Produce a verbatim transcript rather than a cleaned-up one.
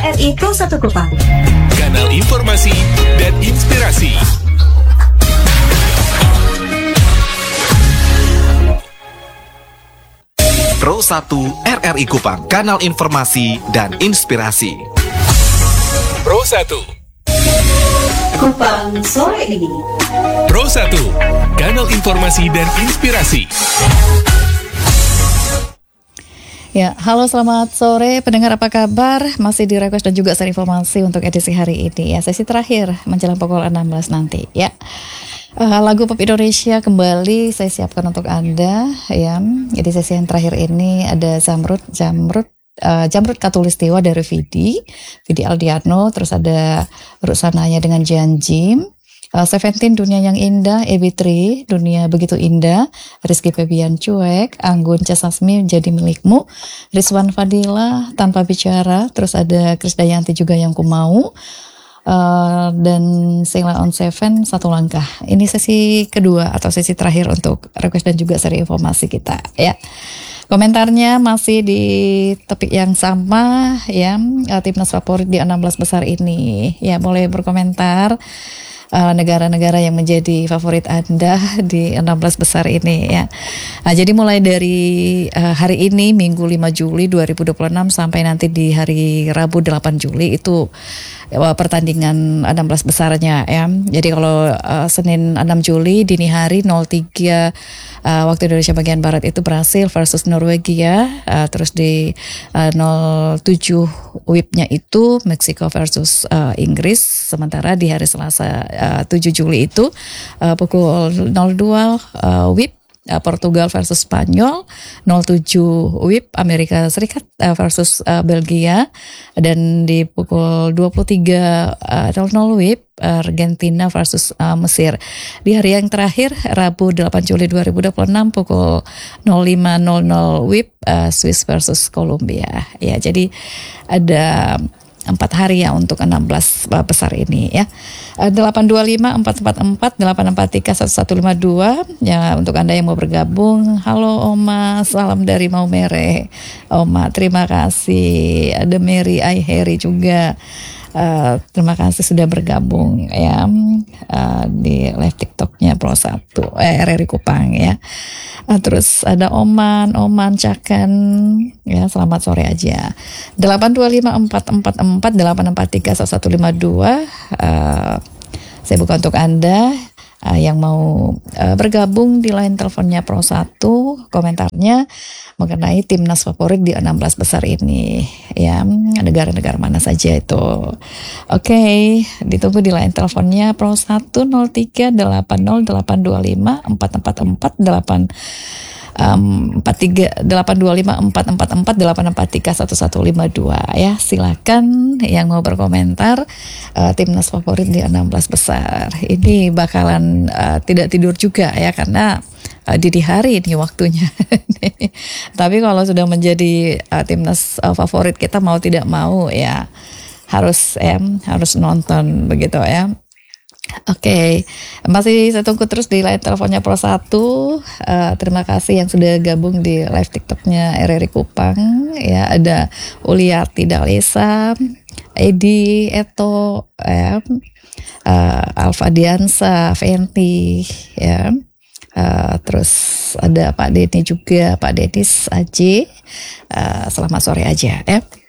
R I Pro satu Kupang, kanal informasi dan inspirasi. Pro satu R R I Kupang, kanal informasi dan inspirasi. Pro satu Kupang sore ini. Pro satu, kanal informasi dan inspirasi. Ya, halo selamat sore pendengar, apa kabar? Masih di request dan juga share informasi untuk edisi hari ini ya, sesi terakhir menjelang pukul enam belas nanti ya. Uh, lagu pop Indonesia kembali saya siapkan untuk Anda ya. Jadi sesi yang terakhir ini ada Zamrud Zamrud uh, Jamrud Katulistiwa dari Vidi Vidi Aldiano, terus ada Ruksanaya dengan Janji, Uh, Seventeen Dunia Yang Indah, Ebi Tri Dunia Begitu Indah, Rizky Febian Cuek, Anggun Casasmi Jadi Milikmu, Rizwan Fadila Tanpa Bicara, terus ada Krisdayanti juga Yang Ku Mau, uh, dan Sheila on Seven Satu Langkah. Ini sesi kedua atau sesi terakhir untuk request dan juga seri informasi kita ya. Komentarnya masih di topik yang sama ya, uh, timnas favorit di enam belas besar ini ya, boleh berkomentar Uh, negara-negara yang menjadi favorit Anda di enam belas besar ini ya. Nah, jadi mulai dari uh, hari ini Minggu lima Juli dua ribu dua puluh enam sampai nanti di hari Rabu delapan Juli itu uh, pertandingan enam belas besarnya ya. Jadi kalau uh, Senin enam Juli dini hari nol tiga uh, waktu Indonesia bagian barat itu Brasil versus Norwegia, uh, terus di uh, nol tujuh W I P-nya itu Meksiko versus uh, Inggris, sementara di hari Selasa Uh, tujuh Juli itu uh, pukul nol dua uh, W I P uh, Portugal versus Spanyol, nol tujuh W I P Amerika Serikat uh, versus uh, Belgia, dan di pukul dua puluh tiga nol nol W I P Argentina versus uh, Mesir. Di hari yang terakhir Rabu delapan Juli dua ribu dua puluh enam pukul nol lima nol nol W I P uh, Swiss versus Kolombia. Ya, jadi ada empat hari ya untuk enam belas besar ini ya. delapan dua lima empat empat empat delapan empat tiga satu satu lima dua ya, untuk Anda yang mau bergabung. Halo Oma, salam dari Maumere. Oma, terima kasih. Ada Mary I Harry juga. Uh, terima kasih sudah bergabung ya uh, di live TikToknya Pro satu eh, R R I Kupang ya. Uh, terus ada Oman, Oman Cakan ya, selamat sore aja. delapan dua lima empat empat empat delapan empat tiga satu satu lima dua. Uh, saya buka untuk Anda uh, yang mau uh, bergabung di line teleponnya Pro satu, komentarnya mengenai timnas favorit di enam belas besar ini ya, negara-negara mana saja itu. Oke, ditunggu di line teleponnya Pro satu nol tiga delapan nol delapan dua lima empat empat empat delapan empat tiga delapan dua lima empat empat empat delapan empat tiga satu satu lima dua ya. Silakan yang mau berkomentar uh, timnas favorit di enam belas besar. Ini bakalan uh, tidak tidur juga ya, karena uh, dini hari ini waktunya. Tapi kalau sudah menjadi uh, timnas uh, favorit kita, mau tidak mau ya harus ya, harus nonton begitu ya. Oke, okay. Masih saya tunggu terus di line teleponnya Pro satu. Uh, terima kasih yang sudah gabung di live TikToknya R R I Kupang ya. Ada Uliarti Dalesa, Edi Eto ya, uh, Alfa Diansa, Fenti ya. Uh, terus ada Pak Denny juga, Pak Denis Aji. Uh, selamat sore aja ya.